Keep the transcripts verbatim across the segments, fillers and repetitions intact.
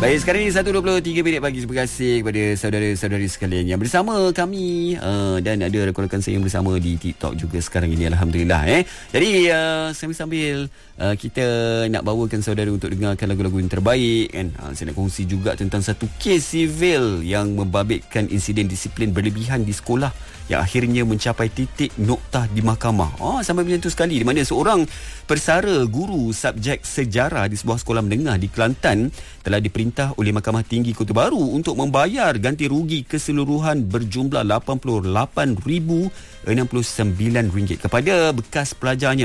Baik, sekarang ini satu dua puluh tiga minit pagi. Terima kasih kepada saudara-saudari sekalian yang bersama kami uh, dan ada rakan-rakan saya yang bersama di TikTok juga sekarang ini, Alhamdulillah. Eh. Jadi uh, sambil-sambil uh, kita nak bawakan saudara untuk dengarkan lagu-lagu yang terbaik kan. Uh, saya nak kongsi juga tentang satu kes sivil yang membabitkan insiden disiplin berlebihan di sekolah yang akhirnya mencapai titik noktah di mahkamah. Oh, sampai macam tu sekali, di mana seorang persara guru subjek sejarah di sebuah sekolah menengah di Kelantan telah diperintah oleh Mahkamah Tinggi Kota Baru untuk membayar ganti rugi keseluruhan berjumlah lapan puluh lapan ribu enam puluh sembilan ringgit kepada bekas pelajarnya.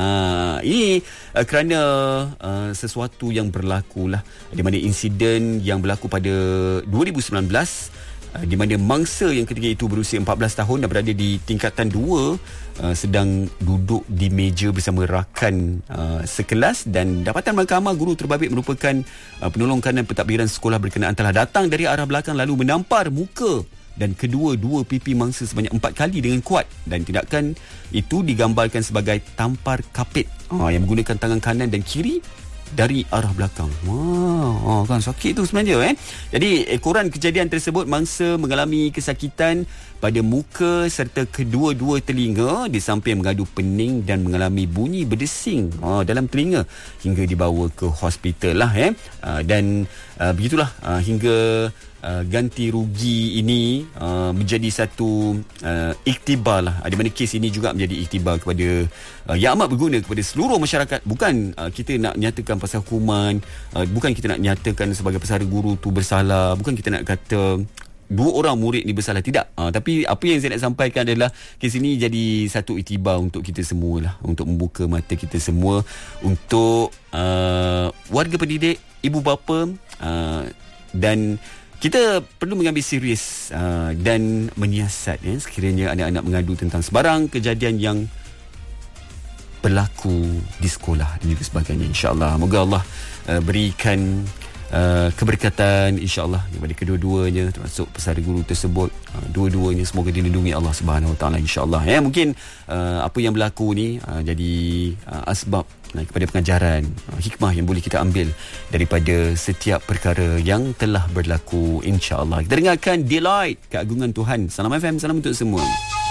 Ha, ini uh, kerana uh, sesuatu yang berlaku lah, di mana insiden yang berlaku pada dua ribu sembilan belas, Uh, di mana mangsa yang ketika itu berusia empat belas tahun dan berada di tingkatan dua uh, sedang duduk di meja bersama rakan uh, sekelas, dan dapatan mahkamah guru terbabit merupakan uh, penolong kanan pentadbiran sekolah berkenaan telah datang dari arah belakang lalu menampar muka dan kedua-dua pipi mangsa sebanyak empat kali dengan kuat, dan tindakan itu digambarkan sebagai tampar kapit uh, yang menggunakan tangan kanan dan kiri dari arah belakang. Wah, wow, kan sakit tu sebenarnya eh. Jadi ekoran kejadian tersebut, mangsa mengalami kesakitan pada muka serta kedua-dua telinga, di samping mengadu pening dan mengalami bunyi berdesing oh, dalam telinga hingga dibawa ke hospital lah eh. Uh, dan uh, begitulah uh, hingga Uh, ganti rugi ini uh, menjadi satu uh, iktibar lah, di mana kes ini juga menjadi iktibar kepada uh, yang amat berguna kepada seluruh masyarakat. Bukan uh, kita nak nyatakan pasal hukuman, uh, bukan kita nak nyatakan sebagai pesara guru tu bersalah, bukan kita nak kata dua orang murid ni bersalah, tidak. Uh, tapi apa yang saya nak sampaikan adalah kes ini jadi satu iktibar untuk kita semua lah, untuk membuka mata kita semua, untuk uh, warga pendidik, ibu bapa, uh, dan kita perlu mengambil serius uh, dan menyiasat ya, sekiranya anak-anak mengadu tentang sebarang kejadian yang berlaku di sekolah dan juga sebagainya. InsyaAllah, moga Allah uh, berikan uh, keberkatan insyaAllah kepada kedua-duanya, termasuk pesara guru tersebut. Uh, dua-duanya semoga dilindungi Allah Subhanahu Wa Taala insyaAllah ya. Mungkin uh, apa yang berlaku ni uh, jadi uh, asbab Nah, kepada pengajaran, hikmah yang boleh kita ambil daripada setiap perkara yang telah berlaku insya-Allah. Kita dengarkan Delight, Keagungan Tuhan. Salam F M, salam untuk semua.